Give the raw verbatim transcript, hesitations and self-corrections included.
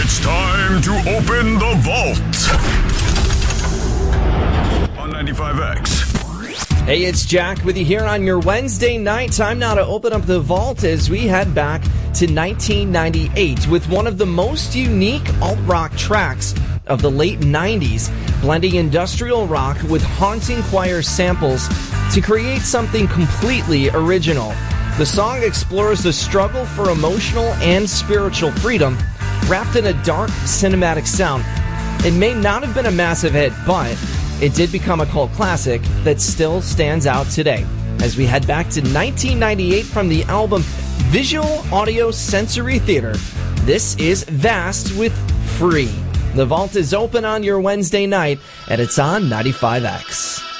It's time to open the vault on ninety-five X. Hey, it's Jack with you here on your Wednesday night. Time now to open up the vault as we head back to nineteen ninety-eight with one of the most unique alt-rock tracks of the late nineties, blending industrial rock with haunting choir samples to create something completely original. The song explores the struggle for emotional and spiritual freedom, wrapped in a dark cinematic sound. It may not have been a massive hit, but it did become a cult classic that still stands out today. As we head back to nineteen ninety-eight from the album Visual Audio Sensory Theater, this is Vast with Free. The vault is open on your Wednesday night, and it's on ninety-five X.